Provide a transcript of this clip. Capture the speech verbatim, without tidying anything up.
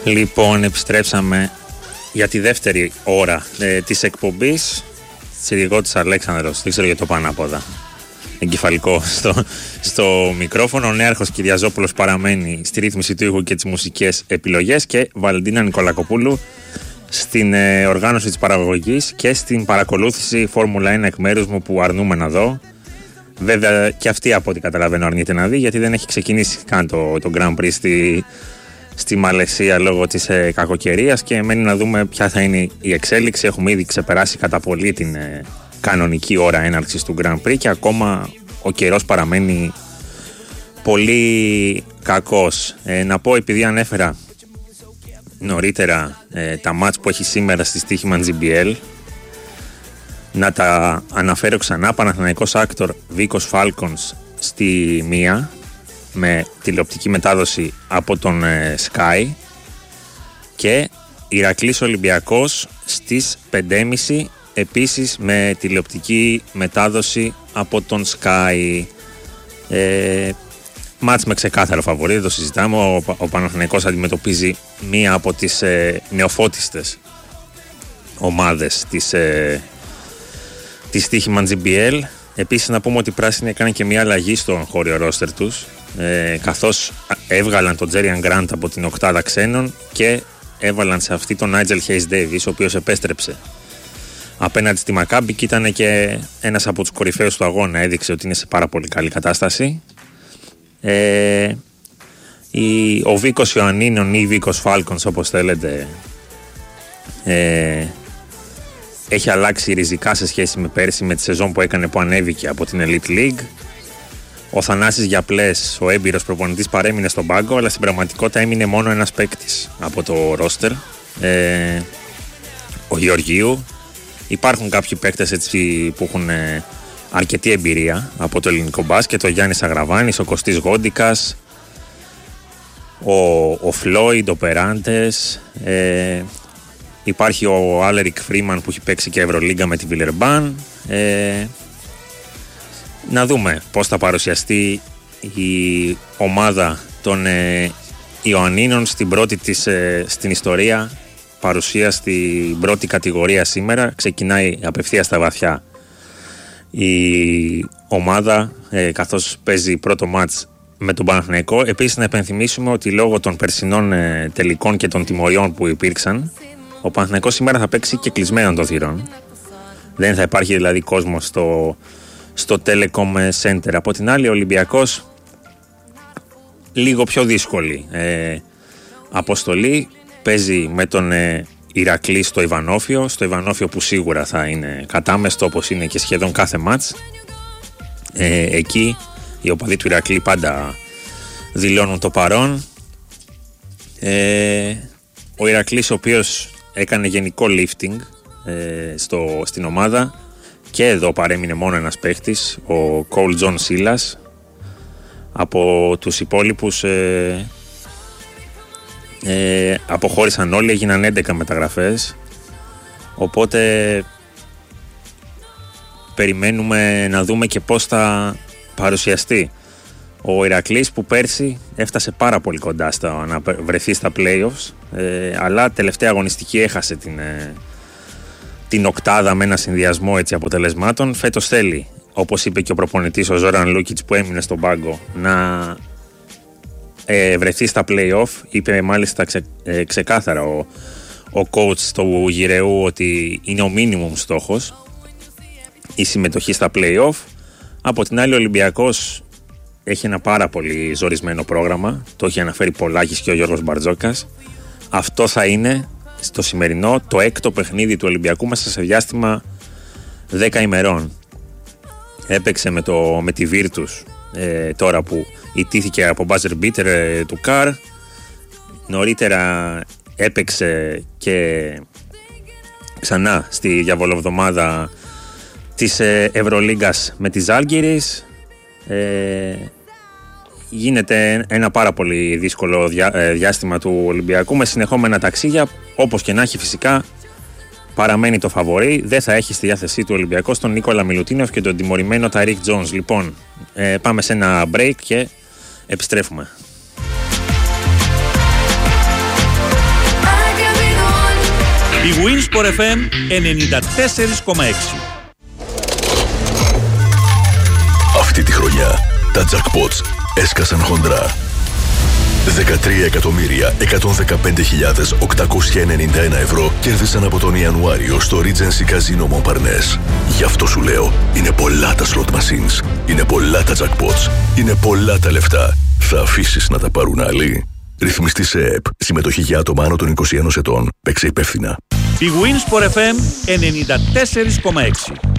Λοιπόν, επιστρέψαμε για τη δεύτερη ώρα ε, της εκπομπής. Τσιριγώτης Αλέξανδρος, δεν ξέρω για το πανάποδα. Εγκεφαλικό στο, στο μικρόφωνο. Ο νέαρχος Κυριαζόπουλος παραμένει στη ρύθμιση του ήχου και τις μουσικές επιλογές και Βαλεντίνα Νικολακοπούλου στην ε, οργάνωση της παραγωγής και στην παρακολούθηση Φόρμουλα ένα εκ μέρους μου που αρνούμε να δω. Βέβαια και αυτή από ό,τι καταλαβαίνω αρνείται να δει, γιατί δεν έχει ξεκινήσει καν το, το Grand Prix στη, στη Μαλαισία λόγω της ε, κακοκαιρίας και μένει να δούμε ποια θα είναι η εξέλιξη. Έχουμε ήδη ξεπεράσει κατά πολύ την ε, κανονική ώρα έναρξης του Grand Prix και ακόμα ο καιρός παραμένει πολύ κακός. Ε, να πω, επειδή ανέφερα νωρίτερα ε, τα μάτς που έχει σήμερα στη Στοίχημαν τζι μπι ελ, να τα αναφέρω ξανά. Παναθηναϊκός Άκτορ Βίκος Φάλκονς στη μία με τηλεοπτική μετάδοση από τον ε, Sky και Ηρακλής Ολυμπιακός στις πέντε και μισή επίσης με τηλεοπτική μετάδοση από τον Sky. ε, Μάτς με ξεκάθαρο φαβορί, δεν το συζητάμε. Ο, ο Παναθηναϊκός αντιμετωπίζει μία από τις ε, νεοφώτιστες ομάδες της ε, τη Στοίχημαν τζι μπι ελ. Επίσης να πούμε ότι οι πράσινοι έκαναν και μια αλλαγή στον χώριο ρόστερ τους, ε, καθώς έβγαλαν τον Τζέριαν Γκραντ από την οκτάδα ξένων και έβαλαν σε αυτή τον Νάιτζελ Χέις Ντέιβις, ο οποίος επέστρεψε απέναντι στη Μακάμπι και ήταν και ένας από τους κορυφαίους του αγώνα, έδειξε ότι είναι σε πάρα πολύ καλή κατάσταση. ε, η, ο Βίκος Ιωαννίνων ή Βίκος Φάλκονς, όπως θέλετε, ε, έχει αλλάξει ριζικά σε σχέση με πέρσι, με τη σεζόν που έκανε που ανέβηκε από την Elite League. Ο Θανάσης Γιαπλές, ο έμπειρος προπονητής, παρέμεινε στον πάγκο, αλλά στην πραγματικότητα έμεινε μόνο ένας παίκτης από το ρόστερ, ε, ο Γεωργίου. Υπάρχουν κάποιοι παίκτες έτσι που έχουν ε, αρκετή εμπειρία από το ελληνικό μπάσκετ, ο Γιάννης Αγραβάνης, ο Κωστής Γόντικας, ο, ο Φλόιντ, ο Περάντες, ε, υπάρχει ο Άλερικ Φρίμαν που έχει παίξει και Ευρωλίγκα με τη Βιλερμπάν. Ε, να δούμε πώς θα παρουσιαστεί η ομάδα των ε, Ιωαννίνων στην πρώτη της ε, στην ιστορία παρουσία στην πρώτη κατηγορία σήμερα. Ξεκινάει απευθείας στα βαθιά η ομάδα, ε, καθώς παίζει πρώτο μάτς με τον Παναθηναϊκό. Επίσης να επενθυμίσουμε ότι λόγω των περσινών ε, τελικών και των τιμωριών που υπήρξαν, ο Παναθηναϊκός σήμερα θα παίξει και κλεισμένον των θυρών. Δεν θα υπάρχει δηλαδή κόσμο στο, στο Telecom Center. Από την άλλη, ο Ολυμπιακός λίγο πιο δύσκολη ε, αποστολή. Παίζει με τον ε, Ηρακλή στο Ιβανόφιο. Στο Ιβανόφιο που σίγουρα θα είναι κατάμεστο, όπως είναι και σχεδόν κάθε μάτς. Ε, εκεί οι οπαδοί του Ηρακλή πάντα δηλώνουν το παρόν. Ε, ο Ηρακλής, ο οποίος έκανε γενικό lifting ε, στο, στην ομάδα, και εδώ παρέμεινε μόνο ένας παίχτης, ο Κόλ Τζον Σίλας. Από τους υπόλοιπους ε, ε, αποχώρησαν όλοι, έγιναν έντεκα μεταγραφές, οπότε περιμένουμε να δούμε και πώς θα παρουσιαστεί ο Ηρακλής, που πέρσι έφτασε πάρα πολύ κοντά στο να βρεθεί στα playoffs, ε, αλλά τελευταία αγωνιστική έχασε την, ε, την οκτάδα με ένα συνδυασμό έτσι αποτελεσμάτων. Φέτος θέλει, όπως είπε και ο προπονητής ο Ζόραν Λούκιτς που έμεινε στον πάγκο, να ε, βρεθεί στα playoff. Είπε μάλιστα ξε, ε, ξεκάθαρα ο, ο coach του Γυρεού ότι είναι ο minimum στόχος η συμμετοχή στα playoff. Από την άλλη, ο Ολυμπιακός έχει ένα πάρα πολύ ζορισμένο πρόγραμμα, το έχει αναφέρει πολλάκις και ο Γιώργος Μπαρτζόκας. Αυτό θα είναι στο σημερινό το έκτο παιχνίδι του Ολυμπιακού μέσα σε διάστημα δέκα ημερών. Έπαιξε με, το, με τη Virtus ε, τώρα που ιτήθηκε από buzzer beater ε, του Καρ. Νωρίτερα έπαιξε και ξανά στη διαβολοβδομάδα της ε, Ευρωλίγκας με τη Ζάλγκιρις. Ε, γίνεται ένα πάρα πολύ δύσκολο διά, ε, διάστημα του Ολυμπιακού με συνεχόμενα ταξίδια. Όπως και να έχει, φυσικά παραμένει το φαβορί. Δεν θα έχει στη διάθεσή του Ολυμπιακού τον Νίκολα Μιλουτίνοφ και τον τιμωρημένο Ταρίκ Τζόνς. Λοιπόν, ε, πάμε σε ένα break και επιστρέφουμε. Η Winsport εφ εμ ενενήντα τέσσερα κόμμα έξι. Αυτή τη χρονιά τα jackpots έσκασαν χοντρά. δεκατρία εκατομμύρια εκατόν δεκαπέντε χιλιάδες οκτακόσια ενενήντα ένα ευρώ κέρδισαν από τον Ιανουάριο στο Regency Casino Montparnasse. Γι' αυτό σου λέω, είναι πολλά τα slot machines, είναι πολλά τα jackpots, είναι πολλά τα λεφτά. Θα αφήσεις να τα πάρουν άλλοι? Ρυθμιστή σε ΕΕΠ. Συμμετοχή για άτομα άνω των είκοσι ενός ετών. Παίξε υπεύθυνα. Η Winsport εφ εμ ενενήντα τέσσερα κόμμα έξι.